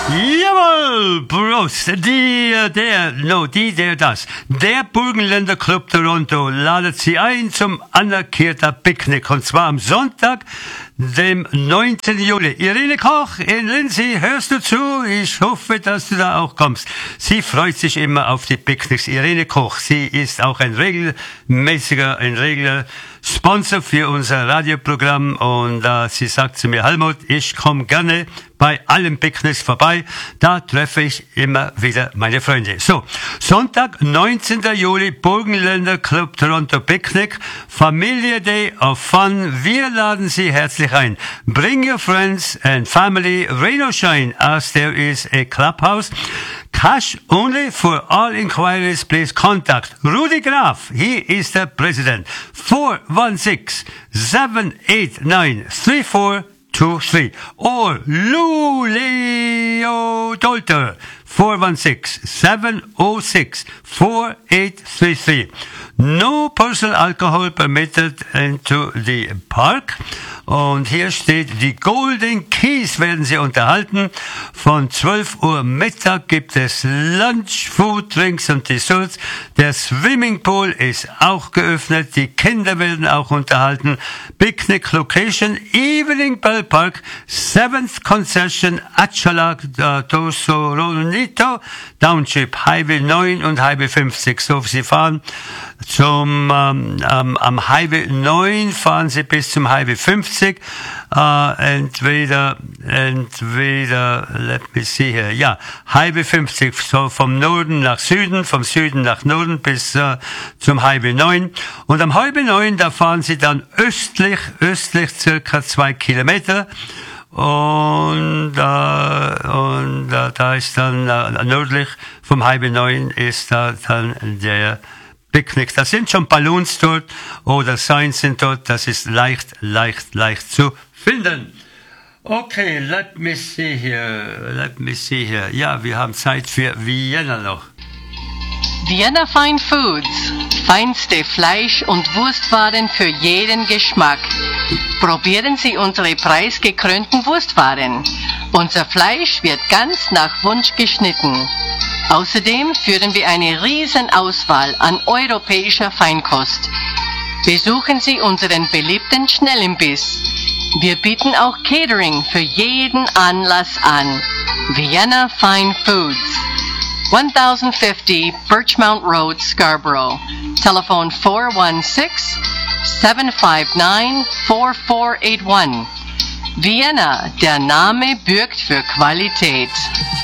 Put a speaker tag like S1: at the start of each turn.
S1: Jawohl, Prost. Das. Der Burgenländer Club Toronto ladet Sie ein zum Anarchierter Picknick. Und zwar am Sonntag, dem 19. Juli. Irene Koch in Lindsay, hörst du zu? Ich hoffe, dass du da auch kommst. Sie freut sich immer auf die Picknicks. Irene Koch, sie ist auch ein regelmäßiger Sponsor für unser Radioprogramm und sie sagt zu mir, Helmut, ich komme gerne bei allen Picknicks vorbei. Da treffe ich immer wieder meine Freunde. So, Sonntag, 19. Juli, Burgenländer Club Toronto Picknick, Familie Day of Fun. Wir laden Sie herzlich ein. Bring your friends and family. Rain or shine, as there is a clubhouse. Cash only. For all inquiries, please contact Rudi Graf. He is the president. 416-789-3423 or Leo Dolter 416-706-4833. No personal alcohol permitted into the park. Und hier steht, die Golden Keys werden Sie unterhalten. Von 12 Uhr Mittag gibt es Lunch, Food, Drinks und Desserts. Der Swimmingpool ist auch geöffnet. Die Kinder werden auch unterhalten. Picnic Location, Evening Bell Park, 7th Concession, Atchalak, Toronto, Township, Highway 9 und Highway 50. So, Sie fahren am Highway 9 fahren Sie bis zum Highway 50. Entweder, let me see here, ja, Highway 50, so vom Norden nach Süden, vom Süden nach Norden bis zum Highway 9. Und am Highway 9, da fahren Sie dann östlich circa 2 Kilometer. Und da ist dann nördlich vom Highway 9 ist da dann der Picknick. Da sind schon Balloons dort oder Signs sind dort. Das ist leicht zu finden. Okay, let me see here. Ja, wir haben Zeit für Vienna noch.
S2: Vienna Fine Foods. Feinste Fleisch- und Wurstwaren für jeden Geschmack. Probieren Sie unsere preisgekrönten Wurstwaren. Unser Fleisch wird ganz nach Wunsch geschnitten. Außerdem führen wir eine riesen Auswahl an europäischer Feinkost. Besuchen Sie unseren beliebten Schnellimbiss. Wir bieten auch Catering für jeden Anlass an. Vienna Fine Foods. 1050 Birchmount Road, Scarborough. Telephone 416-759-4481. Vienna, der Name bürgt für Qualität.